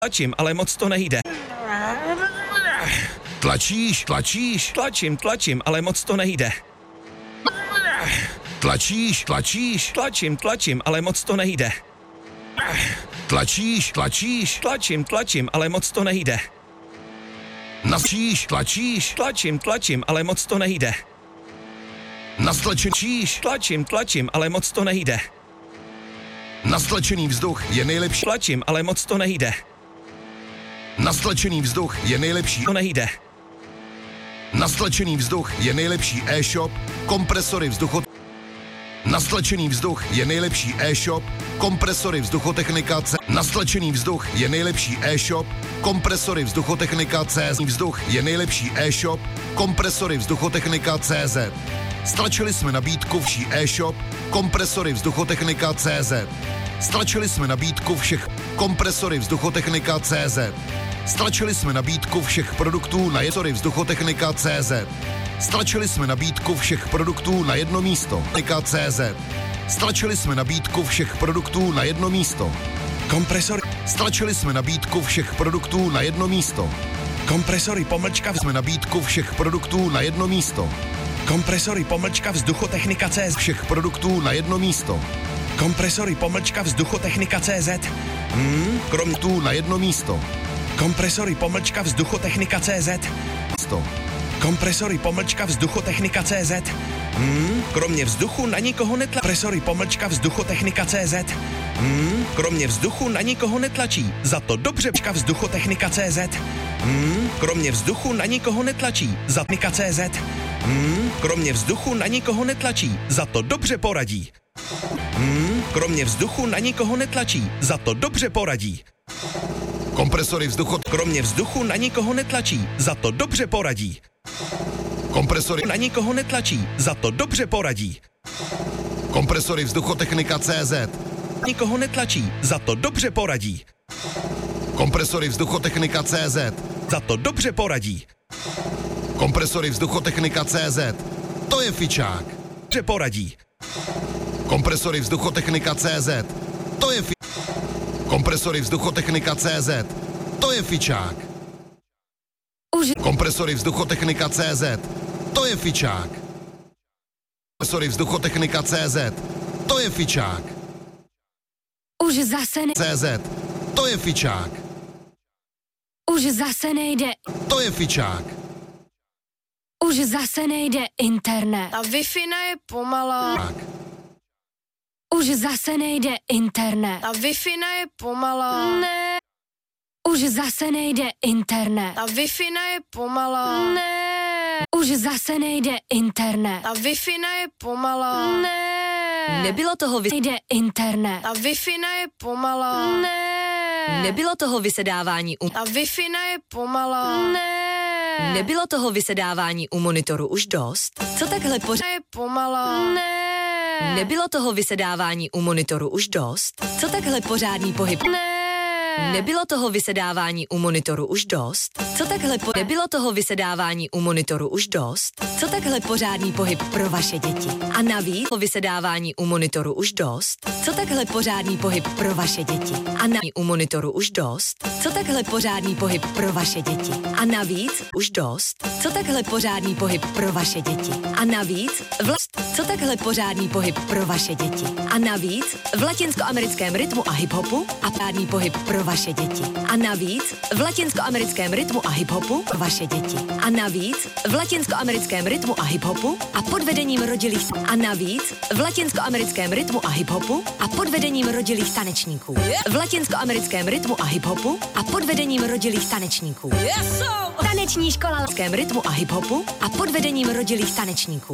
Tlačím, ale moc to nejde. Tlačíš? Tlačím, ale moc to nejde. Tlačíš? Tlačím, ale moc to nejde. Tlačíš? Tlačím, ale moc to nejde. Tlačíš? Tlačím, ale moc to nejde. Nastlačíš? Tlačím, ale moc to nejde. Nastlačený vzduch je nejlepší. Tlačím, ale moc to nejde. Nastlačený vzduch je nejlepší. To nejde. Nastlačený vzduch je nejlepší e-shop, kompresory vzducho... Nastlačený vzduch je nejlepší e-shop, kompresory vzduchotechnika C. Nastlačený vzduch je nejlepší e-shop, kompresory vzduchotechnika CZ. Vzduch je nejlepší e-shop, kompresory vzduchotechnika CZ. Stlačili jsme nabídku vší e-shop, kompresory vzduchotechnika CZ. Stlačili jsme nabídku všech kompresory vzduchotechnika CZ. Stlačili jsme nabídku všech produktů na jednory vzduchotechnika CZ. Stlačili jsme nabídku všech produktů na jedno místo. CZ. Stlačili jsme nabídku všech produktů na jedno místo. Kompresor. Stlačili jsme nabídku všech produktů na jedno místo. Kompresory pomlčka. Jsme nabídku všech produktů na jedno místo. Kompresory pomlčka vzduchotechnika CZ. Všech produktů na jedno místo. Kompresory pomlčka vzduchotechnika CZ. Kromě tu na jedno místo. Kompresory pomlčka vzduchotechnika CZ. Kompresory pomlčka vzduchotechnika CZ. Kromě vzduchu na nikoho netlačí. Kompresory pomlčka vzduchotechnika CZ. Kromě vzduchu na nikoho netlačí. Za to dobře vzduchotechnika CZ. Kromě vzduchu na nikoho netlačí. Za technika CZ. Kromě vzduchu na nikoho netlačí. Za to dobře poradí. Kromě vzduchu na nikoho netlačí. Za to dobře poradí. Kompresory Kromě vzduchu na nikoho netlačí. Za to dobře poradí. Kompresory Na nikoho netlačí. Za to dobře poradí. Kompresory vzduchotechnika CZ. Nikoho netlačí. Za to dobře poradí. Kompresory vzduchotechnika CZ. Za to dobře poradí. Kompresory vzduchotechnika CZ. To je fičák. Dobře poradí. Kompresory vzduchotechnika CZ. To je Kompresory vzduchotechnika CZ. To je fičák. Kompresory vzduchotechnika CZ. To je fičák. Kompresory vzduchotechnika CZ. To je fičák. Už zase CZ. To je fičák. Už zase nejde. To je fičák. Už zase nejde internet. A Wi-Fi je pomalá. Už zase nejde internet. A Wi-Fi je pomalá. Ne. Už zase nejde internet. A Wi-Fi je pomalá. Ne. Už zase nejde internet. A Wi-Fi je pomalá. Ne. Nebylo toho nejde internet. A Wi-Fi je pomalá. Ne. Nebylo toho vysedávání A Wi-Fi je pomalá. Ne. Nebylo toho vysedávání u monitoru už dost? Co takhle Je pomalá. Ne. Nebylo toho vysedávání u monitoru už dost? Co takhle pořádný pohyb? Ne. Nebylo toho vysedávání u monitoru už dost? Co takhle Nebylo toho vysedávání u monitoru už dost? Co takhle pořádný pohyb pro vaše děti? A navíc po vysedávání u monitoru už dost? Co takhle pořádný pohyb pro vaše děti? A navíc u monitoru už dost? Co takhle pořádný pohyb pro vaše děti? A navíc už dost? Co takhle pořádný pohyb pro vaše děti? A navíc co takhle pořádný pohyb pro vaše děti? A navíc v latinskoamerickém rytmu a hiphopu a pádný pohyb pro vaše děti. A navíc v latinskoamerickém rytmu a hiphopu pro vaše děti. A navíc v latinskoamerickém rytmu a hiphopu a pod vedením rodilých a navíc v latinskoamerickém rytmu a hiphopu a pod vedením rodilých tanečníků. V latinskoamerickém rytmu a hiphopu a pod vedením rodilých tanečníků. Taneční škola latinském rytmu a hiphopu a pod vedením rodilých tanečníků.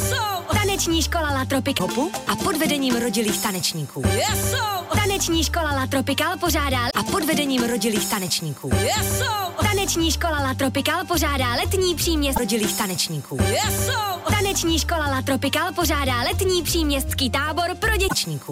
Taneční škola La Tropical a pod vedením rodilých tanečníků. Taneční škola La Tropical pořádá a pod vedením rodilých tanečníků. Taneční škola La Tropical pořádá letní příměst rodilých tanečníků. Taneční škola La Tropical pořádá letní příměstský tábor pro dětečníků.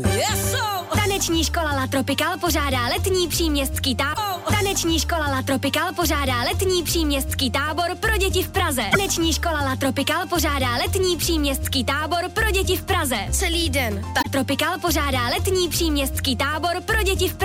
Taneční škola La Tropical pořádá letní příměstský tábor. Taneční škola La Tropical pořádá letní příměstský tábor pro děti v Praze. Taneční škola La Tropical pořádá letní příměstský tábor pro děti v Praze. Celý den. Tropical pořádá letní příměstský tábor pro děti v Praze.